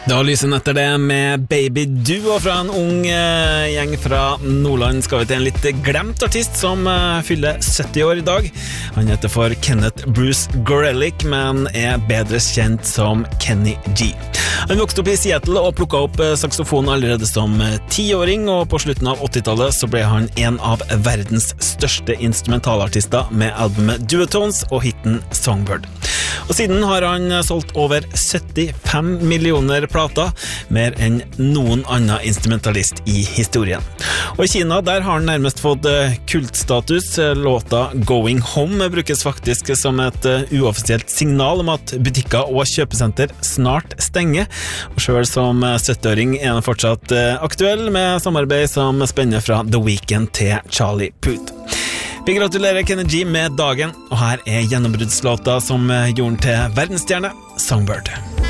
Da lyser etter det med Baby Duo fra en ung gjeng fra Nordland. Skal vi til en litt glemt artist som fyller 70 år i dag. Han heter for Kenneth Bruce Gorelick, men er bedre kjent som Kenny G. Han vokste opp i Seattle og plukket opp saksofon allerede som 10-åring, og på slutten av 80-tallet så ble han en av verdens største instrumentalartister med albumet Duotones og hitten Songbird. Og siden har han solgt over 75 millioner plater, mer enn noen annen instrumentalist i historien. Og i Kina, der har han nærmest fått kultstatus. Låta Going Home brukes faktisk som et uoffisielt signal om at butikker og kjøpesenter snart stenger. Og selv som 70-åring er han fortsatt aktuell med samarbeid som spenner fra The Weeknd til Charlie Puth. Vi gratulerer Kenny G med dagen, og her er gjennombruddslåta som gjorde den til verdensstjerne, Songbird.